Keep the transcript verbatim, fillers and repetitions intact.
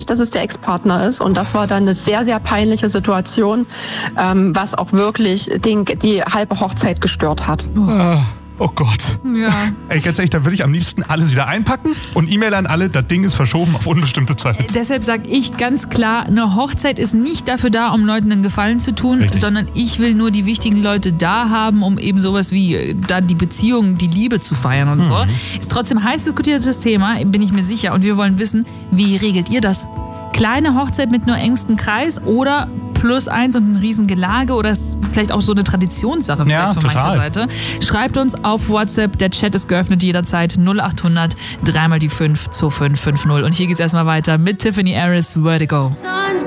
nicht, dass es der Ex-Partner ist. Und das war dann eine sehr, sehr peinliche Situation, ähm, was auch wirklich den, die halbe Hochzeit gestört hat. Oh. Oh Gott. Ja. Ey, ganz ehrlich, da würde ich am liebsten alles wieder einpacken und E-Mail an alle, das Ding ist verschoben auf unbestimmte Zeit. Äh, deshalb sage ich ganz klar, eine Hochzeit ist nicht dafür da, um Leuten einen Gefallen zu tun, Richtig. sondern ich will nur die wichtigen Leute da haben, um eben sowas wie äh, da die Beziehung, die Liebe zu feiern und mhm. so. Ist trotzdem heiß diskutiertes Thema, bin ich mir sicher. Und wir wollen wissen, wie regelt ihr das? Kleine Hochzeit mit nur engstem Kreis oder plus eins und ein Riesengelage oder ist vielleicht auch so eine Traditionssache vielleicht ja, von total. mancher Seite. Schreibt uns auf WhatsApp, der Chat ist geöffnet jederzeit null acht hundert drei mal die fünf zwei fünf fünf null. Und hier geht's erstmal weiter mit Tiffany Harris, Vertigo.